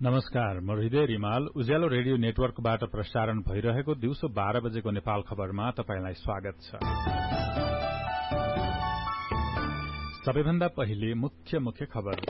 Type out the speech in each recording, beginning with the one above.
नमस्कार, म हृदय रिमाल उज्यालो रेडियो नेटवर्कबाट प्रसारण भइरहेको दिउँसो 12 बजेको नेपाल खबरमा तपाईंलाई स्वागत छ। सबैभन्दा पहिले मुख्य खबर।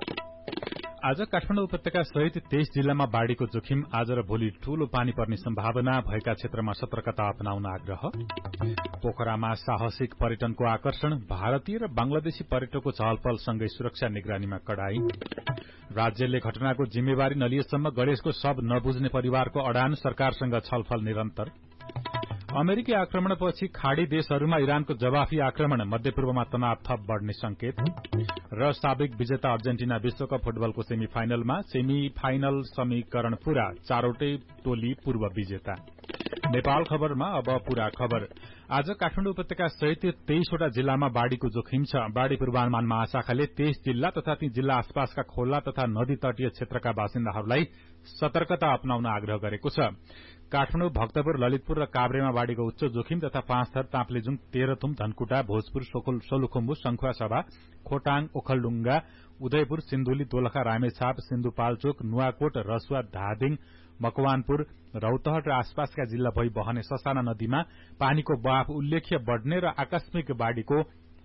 आज काठमाडौँ उपत्यका सहित 23 जिल्लामा बाढ़ीको जोखिम, आज र भोलि ठूलो पानी पर्ने सम्भावना, भएका क्षेत्रमा सतर्कता अपनाउन आग्रह। पोखरामा साहसिक पर्यटनको आकर्षण, भारतीय र बांग्लादेशी पर्यटकको चहलपहलसँगै सुरक्षा निगरानीमा कडाई। राज्यले घटनाको जिम्मेवारी नलिएसम्म गणेशको शव नबुझ्ने परिवारको अडान, सरकारसँग छलफल निरन्तर। अमेरिकी आक्रमणपछि खाड़ी देशहरूमा इरानको जवाफी आक्रमण, मध्यपूर्वमा तनाव थप बढ़ने संकेत। र साबिक विजेता अर्जेन्टिना विश्वकप फुटबलको सेमिफाइनलमा, सेमिफाइनल समीकरण पूरा, चारवटै टोली पूर्व विजेता। नेपाल खबरमा अब पूरा खबर। आज काठमाडौँ उपत्यका सहित 23 वटा जिल्लामा बाढ़ीको जोखिम छ। बाढ़ी पूर्वानुमान महाशाखाले 23 जिल्ला तथा ती जिल्ला आसपासका खोला तथा नदी तटीय क्षेत्रका बासिन्दाहरूलाई सतर्कता अपनाउन आग्रह गरेको छ। काठमाडौँ, भक्तपुर, ललितपुर र काभ्रेमा बाढ़ीको उच्च जोखिम तथा पाँचथर, ताप्लेजुङ, तेह्रथुम, धनकुटा, भोजपुर, सोलुखुम्बु, संखुवासभा, खोटाङ, ओखलढुंगा, उदयपुर, सिन्धुली, दोलखा, रामेछाप, सिन्धुपाल्चोक, नुवाकोट, रसुवा, धादिङ, मकवानपुर, रौतहट र आसपासका जिल्ला भई बहने ससाना नदीमा पानीको बहाव उल्लेख्य बढ़ने र आकस्मिक बाढ़ीको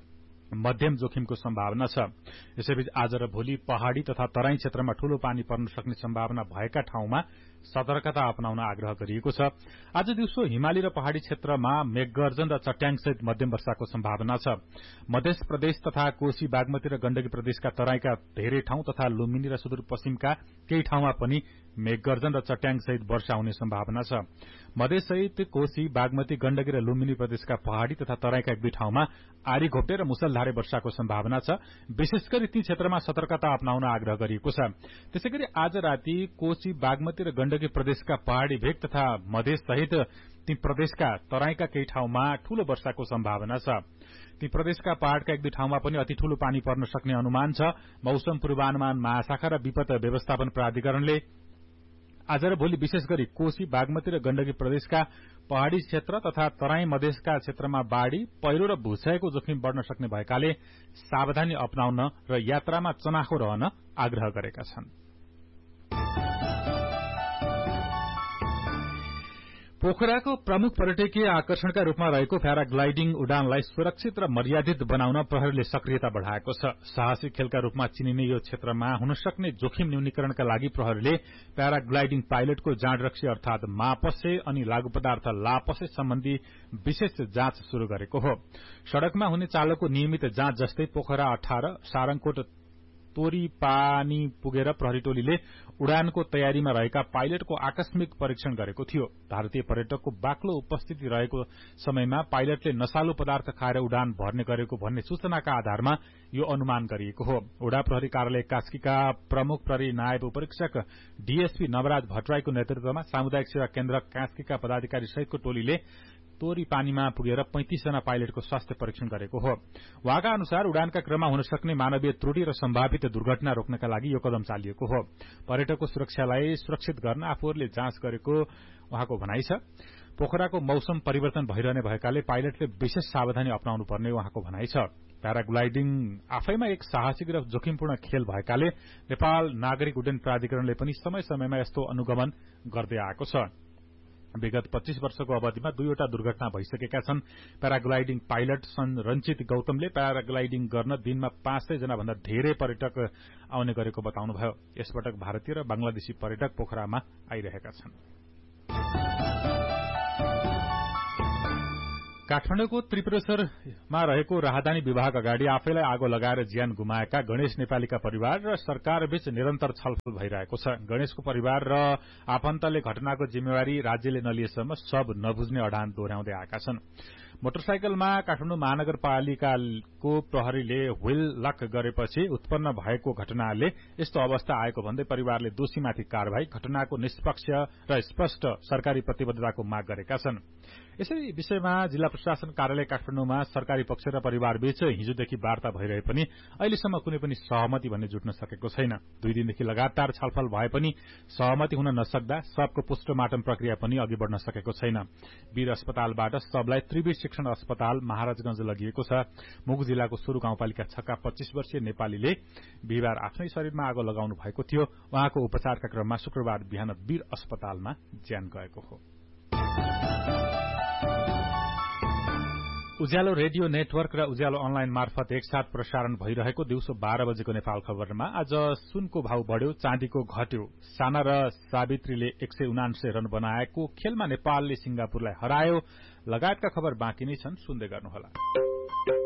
मध्यम जोखिमको सम्भावना छ। यसैबीच आज र भोलि पहाड़ी तथा तराई क्षेत्रमा ठूलो पानी पर्न सक्ने सम्भावना भएका ठाउँमा सतर्कता अपनाउन आग्रह गरिएको छ। आज दिउँसो हिमाली र पहाड़ी क्षेत्रमा मेघगर्जन र चट्याङसहित मध्यम वर्षाको सम्भावना छ। मध्य प्रदेश तथा कोशी, बागमती र गण्डकी प्रदेशका तराईका धेरै ठाउँ तथा लुम्बिनी र सुदूरपश्चिमका केही ठाउँमा पनि मेघगर्जन र चट्याङसहित वर्षा हुने सम्भावना छ। मधेससहित कोशी, बागमती, गण्डकी र लुम्बिनी प्रदेशका पहाड़ी तथा तराईका एक दुई ठाउँमा आरी घोप्टे र मुसलधारे वर्षाको सम्भावना छ। विशेष गरी ती क्षेत्रमा सतर्कता अपनाउन आग्रह गरिएको छ। त्यसैगरी आज राति कोशी, बागमती र गण्डकी प्रदेशका पहाड़ी भेग तथा मधेससहित ती प्रदेशका तराईका केही ठाउँमा ठूलो वर्षाको सम्भावना छ। ती प्रदेशका पहाड़का एक दुई ठाउँमा पनि अति ठूलो पानी पर्न सक्ने अनुमान छ। मौसम पूर्वानुमान महाशाखा र विपद व्यवस्थापन प्राधिकरणले आज र भोलि विशेष गरी कोशी, बागमती र गण्डकी प्रदेशका पहाड़ी क्षेत्र तथा तराई मधेसका क्षेत्रमा बाढ़ी, पहिरो र भूक्षयको जोखिम बढ़न सक्ने भएकाले सावधानी अपनाउन र यात्रामा चनाखो रहन आग्रह गरेका छन्। पोखराको प्रमुख पर्यटकीय आकर्षणका रूपमा रहेको प्याराग्लाइडिङ उडानलाई सुरक्षित र मर्यादित बनाउन प्रहरीले सक्रियता बढ़ाएको छ। साहसिक खेलका रूपमा चिनिने यो क्षेत्रमा हुन सक्ने जोखिम न्यूनीकरणका लागि प्रहरीले प्याराग्लाइडिङ पाइलटको जाँडरक्सी अर्थात मापसे अनि लागू पदार्थ लापसे सम्बन्धी विशेष जाँच शुरू गरेको हो। सड़कमा हुने चालकको नियमित जाँच जस्तै पोखरा 18, सारङकोट, तोरीपानी पुगेर प्रहरी टोलीले उडानको तयारीमा रहेका पाइलटको आकस्मिक परीक्षण गरेको थियो। भारतीय पर्यटकको बाक्लो उपस्थिति रहेको समयमा पाइलटले नशालु पदार्थ खाएर उडान भर्ने गरेको भन्ने सूचनाका आधारमा यो अनुमान गरिएको हो। उडा प्रहरी कार्यालय कास्कीका प्रमुख प्रहरी नायब उपरीक्षक डीएसपी नवराज भट्टराईको नेतृत्वमा सामुदायिक सेवा केन्द्र कास्कीका पदाधिकारी सहितको टोलीले तोरी पानीमा पुगेर 35 जना पाइलटको स्वास्थ्य परीक्षण गरेको हो। उहाँका अनुसार उडानका क्रममा हुन सक्ने मानवीय त्रुटि र सम्भावित दुर्घटना रोक्नका लागि यो कदम चालिएको हो। पर्यटकको सुरक्षालाई सुरक्षित गर्न आफूहरूले जाँच गरेको उहाँको भनाइ छ। पोखराको मौसम परिवर्तन भइरहने भएकाले पाइलटले विशेष सावधानी अपनाउनु पर्ने उहाँको भनाइ छ। प्याराग्लाइडिङ आफैमा एक साहसिक र जोखिमपूर्ण खेल भएकाले नेपाल नागरिक उड्डयन प्राधिकरणले पनि समय समयमा यस्तो अनुगमन गर्दै आएको छ। विगत 25 वर्षको अवधिमा 2 वटा दुर्घटना भइसकेका छन्। प्याराग्लाइडिङ पाइलट रञ्जित गौतमले प्याराग्लाइडिङ गर्न दिनमा 500 जना भन्दा धेरै पर्यटक आउने गरेको बताउनुभयो। यसपटक भारतीय र बांग्लादेशी पर्यटक पोखरामा आइरहेका छन्। काठमाडौँको त्रिपुरेश्वरमा रहेको राहदानी विभाग अगाडि आफैलाई आगो लगाएर ज्यान गुमाएका गणेश नेपालीका परिवार र सरकारबीच निरन्तर छलफल भइरहेको छ। गणेशको परिवार र आफन्तले घटनाको जिम्मेवारी राज्यले नलिएसम्म शव नबुझ्ने अडान दोहोर्याउँदै आएका छन्। मोटरसाइकलमा काठमाडौँ महानगरपालिकाको प्रहरीले व्हील लक गरेपछि उत्पन्न भएको घटनाले यस्तो अवस्था आएको भन्दै परिवारले दोषीमाथि कार्यवाही, घटनाको निष्पक्ष र स्पष्ट सरकारी प्रतिबद्धताको माग गरेका छन्। यसै विषयमा जिल्ला प्रशासन कार्यालय काठमाडौँमा सरकारी पक्ष र परिवारबीच हिजोदेखि वार्ता भइरहे पनि अहिलेसम्म कुनै पनि सहमति भन्ने जुट्न सकेको छैन। 2 दिनदेखि लगातार छलफल भए पनि सहमति हुन नसक्दा शवको पोस्टमार्टम प्रक्रिया पनि अघि बढ़न सकेको छैन। वीर अस्पतालबाट शवलाई त्रिवेणी प्रशिक्षण अस्पताल महाराजगंज लगिएको छ। मुगु जिल्लाको सुरु गाउँपालिका 6 का 25 वर्षीय नेपालीले बिहिबार आफ्नै शरीरमा आगो लगाउनु भएको थियो। उहाँको उपचारका क्रममा शुक्रबार बिहान वीर अस्पतालमा ज्यान गएको हो। उज्यालो रेडियो नेटवर्क र उज्यालो अनलाइन मार्फत एकसाथ प्रसारण भइरहेको दिउँसो 12 बजेको नेपाल खबरमा आज सुनको भाव बढ्यो, चाँदीको घट्यो। साना र सावित्रीले 179 रन बनाएको खेलमा नेपालले सिंगापुरलाई हरायो। लगायतका खबर बाँकी नै छन्, सुन्दै गर्नुहोला।